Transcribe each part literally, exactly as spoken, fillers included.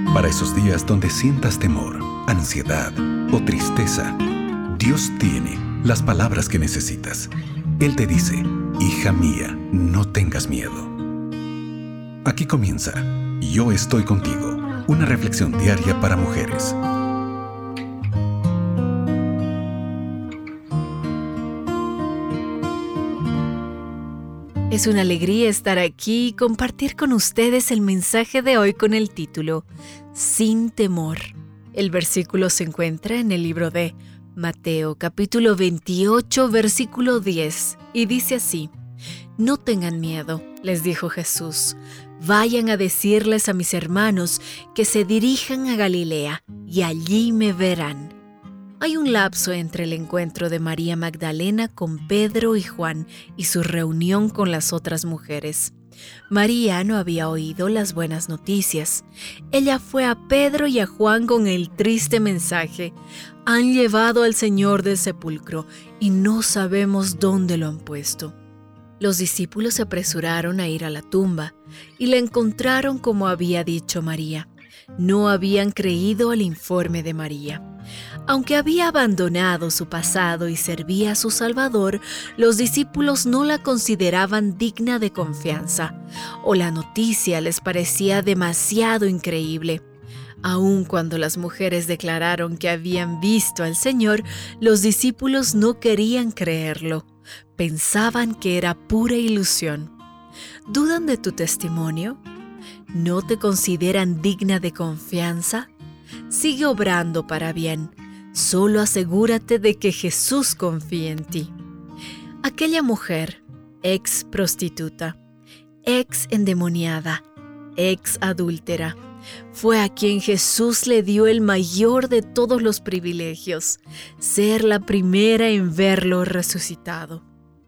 Para esos días donde sientas temor, ansiedad o tristeza, Dios tiene las palabras que necesitas. Él te dice: hija mía, no tengas miedo. Aquí comienza Yo estoy contigo, una reflexión diaria para mujeres. Es una alegría estar aquí y compartir con ustedes el mensaje de hoy con el título Sin temor. El versículo se encuentra en el libro de Mateo, capítulo veintiocho, versículo diez, y dice así: No tengan miedo, les dijo Jesús. Vayan a decirles a mis hermanos que se dirijan a Galilea y allí me verán. Hay un lapso entre el encuentro de María Magdalena con Pedro y Juan y su reunión con las otras mujeres. María no había oído las buenas noticias. Ella fue a Pedro y a Juan con el triste mensaje: han llevado al Señor del sepulcro y no sabemos dónde lo han puesto. Los discípulos se apresuraron a ir a la tumba y la encontraron como había dicho María. No habían creído al informe de María. Aunque había abandonado su pasado y servía a su Salvador, los discípulos no la consideraban digna de confianza, o la noticia les parecía demasiado increíble. Aun cuando las mujeres declararon que habían visto al Señor, los discípulos no querían creerlo. Pensaban que era pura ilusión. ¿Dudan de tu testimonio? ¿No te consideran digna de confianza? Sigue obrando para bien. Solo asegúrate de que Jesús confíe en ti. Aquella mujer, ex prostituta, ex endemoniada, ex adúltera, fue a quien Jesús le dio el mayor de todos los privilegios: ser la primera en verlo resucitado.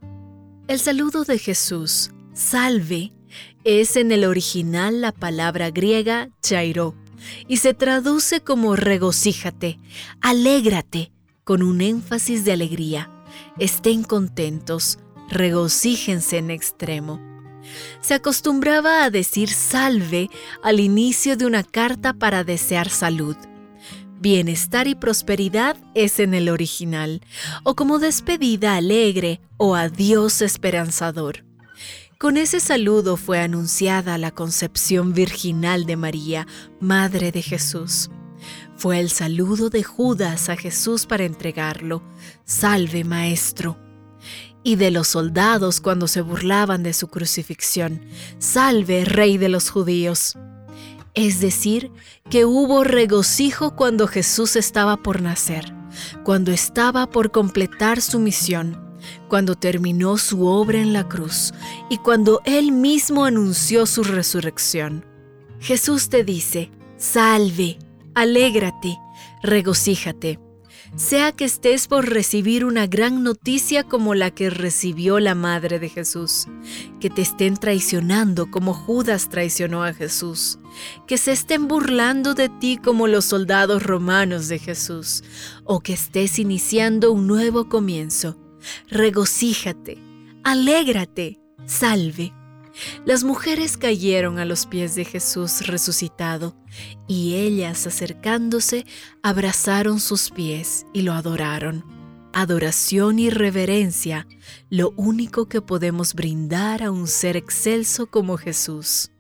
El saludo de Jesús, salve, es en el original la palabra griega chairo, y se traduce como regocíjate, alégrate, con un énfasis de alegría. Estén contentos, regocíjense en extremo. Se acostumbraba a decir salve al inicio de una carta para desear salud. Bienestar y prosperidad es en el original, o como despedida alegre o adiós esperanzador. Con ese saludo fue anunciada la concepción virginal de María, madre de Jesús. Fue el saludo de Judas a Jesús para entregarlo: salve, maestro. Y de los soldados cuando se burlaban de su crucifixión: salve, rey de los judíos. Es decir, que hubo regocijo cuando Jesús estaba por nacer, cuando estaba por completar su misión, cuando terminó su obra en la cruz y cuando Él mismo anunció su resurrección. Jesús te dice: salve, alégrate, regocíjate. Sea que estés por recibir una gran noticia como la que recibió la madre de Jesús, que te estén traicionando como Judas traicionó a Jesús, que se estén burlando de ti como los soldados romanos de Jesús, o que estés iniciando un nuevo comienzo. Regocíjate, alégrate, salve. Las mujeres cayeron a los pies de Jesús resucitado, y ellas, acercándose, abrazaron sus pies y lo adoraron. Adoración y reverencia, lo único que podemos brindar a un ser excelso como Jesús.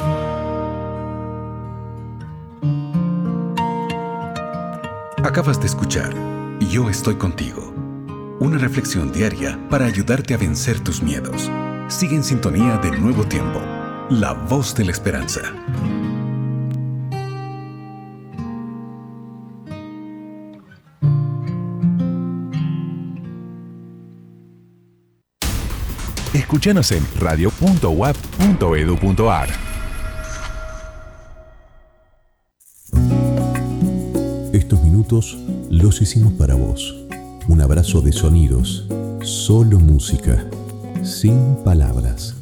Acabas de escuchar Yo estoy contigo, una reflexión diaria para ayudarte a vencer tus miedos. Sigue en sintonía de Nuevo Tiempo, la voz de la esperanza. Escúchanos en radio punto u a p punto e d u punto a r. Estos minutos los hicimos para vos. Un abrazo de sonidos, solo música, sin palabras.